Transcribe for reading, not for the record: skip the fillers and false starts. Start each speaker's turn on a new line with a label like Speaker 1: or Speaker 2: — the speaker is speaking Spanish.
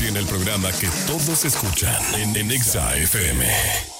Speaker 1: tiene el programa que todos escuchan en Exa FM.